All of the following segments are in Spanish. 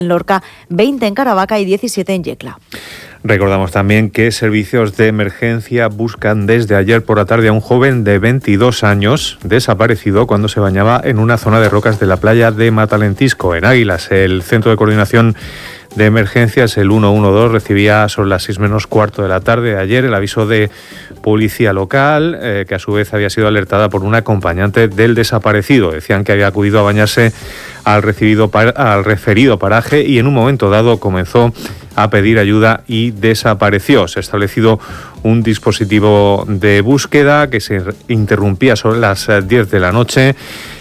en Lorca, 20 en Caravaca y 17 en Yecla. Recordamos también que servicios de emergencia buscan desde ayer por la tarde a un joven de 22 años desaparecido cuando se bañaba en una zona de rocas de la playa de Matalentisco, en Águilas. El Centro de Coordinación de Emergencias, el 112, recibía sobre las 6 menos cuarto de la tarde de ayer el aviso de policía local, que a su vez había sido alertada por un acompañante del desaparecido. Decían que había acudido a bañarse al referido paraje y en un momento dado comenzó a pedir ayuda y desapareció. Se ha establecido un dispositivo de búsqueda que se interrumpía sobre las 10 de la noche.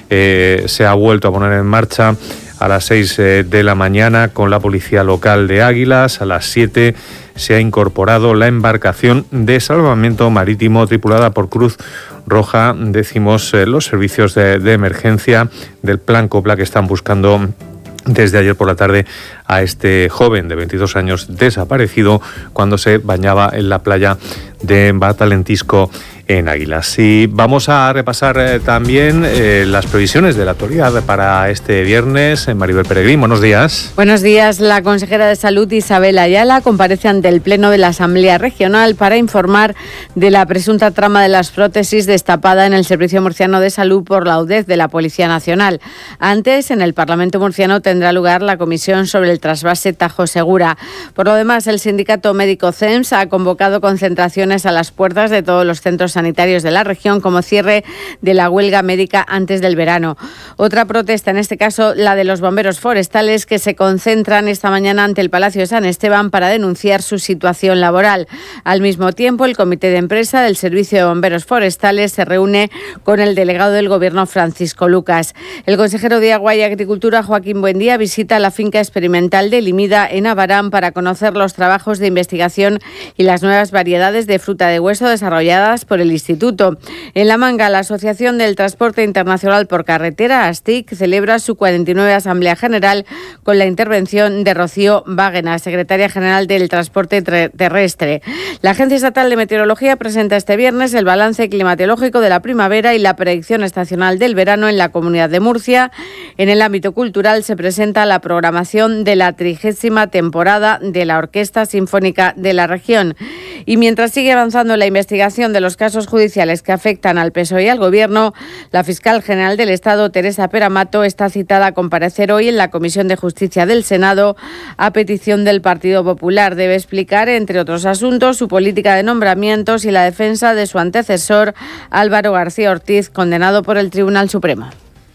Se ha vuelto a poner en marcha a las 6 de la mañana con la policía local de Águilas. A las 7 se ha incorporado la embarcación de salvamento marítimo tripulada por Cruz Roja. Decimos los servicios de emergencia del Plan Copla que están buscando desde ayer por la tarde a este joven de 22 años desaparecido cuando se bañaba en la playa de Matalentisco en Águilas. Y vamos a repasar también las previsiones de la actualidad para este viernes. Maribel Peregrín, buenos días. Buenos días. La consejera de Salud, Isabel Ayala, comparece ante el Pleno de la Asamblea Regional para informar de la presunta trama de las prótesis destapada en el Servicio Murciano de Salud por la UDEZ de la Policía Nacional. Antes, en el Parlamento murciano tendrá lugar la comisión sobre el trasvase Tajo Segura. Por lo demás, el sindicato médico CEMS ha convocado concentraciones a las puertas de todos los centros sanitarios de la región como cierre de la huelga médica antes del verano. Otra protesta, en este caso la de los bomberos forestales, que se concentran esta mañana ante el Palacio de San Esteban para denunciar su situación laboral. Al mismo tiempo, el comité de empresa del Servicio de Bomberos Forestales se reúne con el delegado del Gobierno, Francisco Lucas. El consejero de Agua y Agricultura, Joaquín Buendía, visita la finca experimental de Limida en Abarán para conocer los trabajos de investigación y las nuevas variedades de fruta de hueso desarrolladas por el Instituto. En La Manga, la Asociación del Transporte Internacional por Carretera, ASTIC, celebra su 49 Asamblea General con la intervención de Rocío Báguena, secretaria general del Transporte Terrestre. La Agencia Estatal de Meteorología presenta este viernes el balance climatológico de la primavera y la predicción estacional del verano en la Comunidad de Murcia. En el ámbito cultural se presenta la programación de la 30ª temporada de la Orquesta Sinfónica de la región. Y mientras sigue avanzando la investigación de los casos judiciales que afectan al PSOE y al Gobierno, la fiscal general del Estado, Teresa Peramato, está citada a comparecer hoy en la Comisión de Justicia del Senado a petición del Partido Popular. Debe explicar, entre otros asuntos, su política de nombramientos y la defensa de su antecesor, Álvaro García Ortiz, condenado por el Tribunal Supremo.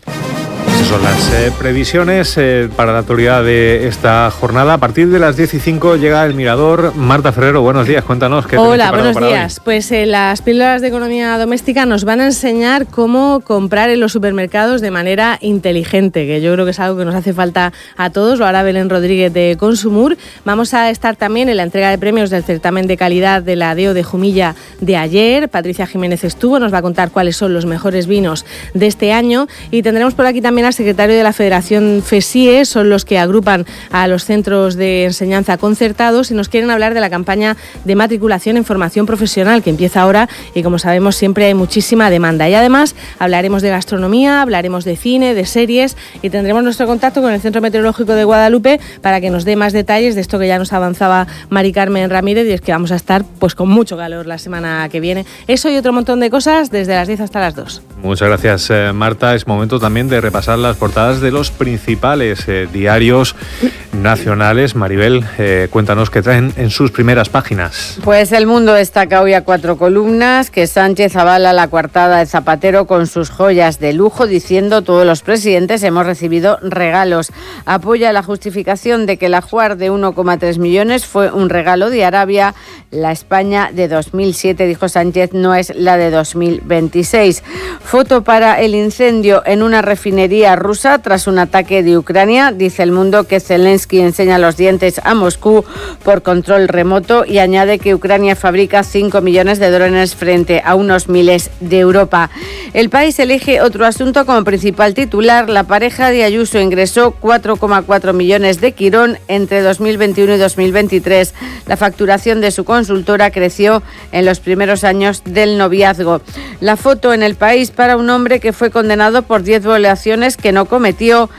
Esas son las previsiones para la actualidad de esta jornada. A partir de las 10:05 llega El Mirador. Marta Ferrero, buenos días, cuéntanos qué Hola, buenos días. Pues las píldoras de economía doméstica nos van a enseñar cómo comprar en los supermercados de manera inteligente, que yo creo que es algo que nos hace falta a todos. Lo hará Belén Rodríguez de Consumur. Vamos a estar también en la entrega de premios del certamen de calidad de la DEO de Jumilla de ayer. Patricia Jiménez estuvo, nos va a contar cuáles son los mejores vinos de este año. Y tendremos por aquí también al secretario de la Federación FESIE, son los que agrupan a los centros de enseñanza concertados y nos quieren hablar de la campaña de matriculación en formación profesional que empieza ahora y, como sabemos, siempre hay muchísima demanda. Y además hablaremos de gastronomía, hablaremos de cine, de series y tendremos nuestro contacto con el Centro Meteorológico de Guadalupe para que nos dé más detalles de esto que ya nos avanzaba Mari Carmen Ramírez, y es que vamos a estar pues con mucho calor la semana que viene. Eso y otro montón de cosas desde las 10 hasta las 2. Muchas gracias, Marta. Es momento también de repasar las portadas de los principales diarios nacionales. Maribel, cuéntanos qué traen en sus primeras páginas. Pues El Mundo destaca hoy a 4 columnas que Sánchez avala la coartada de Zapatero con sus joyas de lujo, diciendo: todos los presidentes hemos recibido regalos. Apoya la justificación de que la Juar de 1,3 millones fue un regalo de Arabia. La España de 2007, dijo Sánchez, no es la de 2026. Foto para el incendio en una refinería rusa tras un ataque de Ucrania. Dice El Mundo que Zelensky enseña los dientes a Moscú por control remoto y añade que Ucrania fabrica 5 millones de drones frente a unos miles de Europa. El País elige otro asunto como principal titular. La pareja de Ayuso ingresó 4,4 millones de Quirón entre 2021 y 2023. La facturación de su consultora creció en los primeros años del noviazgo. La foto en El País para un hombre que fue condenado por 10 violaciones que no cometió.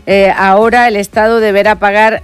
Ahora el Estado deberá pagar